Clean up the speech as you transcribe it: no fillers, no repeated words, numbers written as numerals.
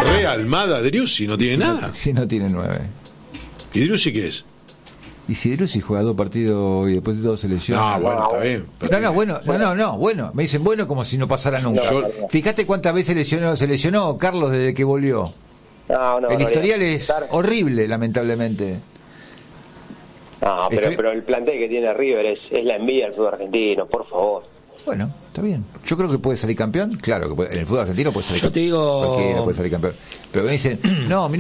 Re Almada, Driussi, no tiene nada. Sí, no tiene 9. ¿Y Driussi qué es? Y si Driussi juega 2 partidos y después de 2 se lesiona. Bueno, está bien. Bueno. Me dicen bueno como si no pasara nunca. Fíjate cuántas veces se lesionó Carlos desde que volvió. El historial es horrible, lamentablemente. No, pero el plantel que tiene River es la envidia del fútbol argentino, por favor. Bueno, está bien. Yo creo que puede salir campeón. Claro, que en el fútbol argentino puede salir campeón. Yo te digo... Cualquiera puede salir campeón. Pero me dicen, no, mirá